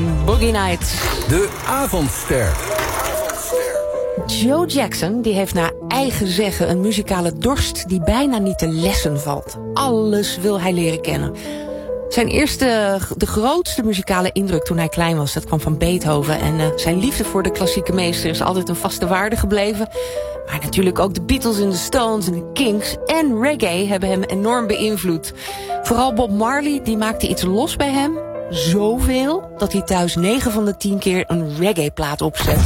en Boogie Nights. De avondster. Joe Jackson die heeft naar eigen zeggen een muzikale dorst die bijna niet te lessen valt. Alles wil hij leren kennen. Zijn de grootste muzikale indruk toen hij klein was, dat kwam van Beethoven. En zijn liefde voor de klassieke meester is altijd een vaste waarde gebleven. Maar natuurlijk ook de Beatles en de Stones en de Kings en reggae hebben hem enorm beïnvloed. Vooral Bob Marley, die maakte iets los bij hem. Zoveel dat hij thuis 9 van de 10 keer een reggae-plaat opzet.